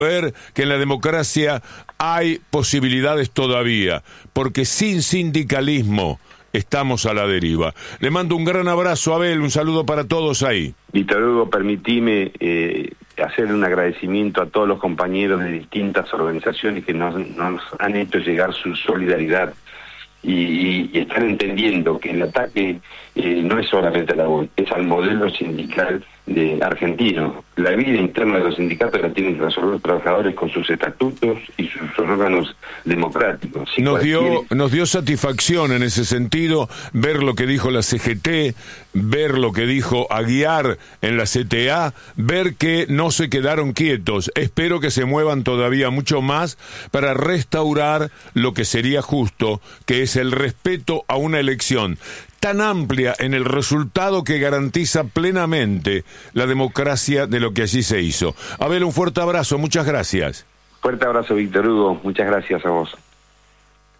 ver que en la democracia hay posibilidades todavía, porque sin sindicalismo estamos a la deriva. Le mando un gran abrazo, Abel, un saludo para todos ahí. Víctor Hugo, permitime hacer un agradecimiento a todos los compañeros de distintas organizaciones que nos han hecho llegar su solidaridad y están entendiendo que el ataque no es solamente a la UOL, es al modelo sindical argentino. La vida interna de los sindicatos la tienen que resolver los trabajadores con sus estatutos y sus órganos democráticos. Si nos dio satisfacción en ese sentido ver lo que dijo la CGT, ver lo que dijo Aguiar en la CTA, ver que no se quedaron quietos. Espero que se muevan todavía mucho más para restaurar lo que sería justo, que es el respeto a una elección tan amplia en el resultado que garantiza plenamente la democracia de lo que allí se hizo. Abel, un fuerte abrazo, muchas gracias. Fuerte abrazo, Víctor Hugo, muchas gracias a vos.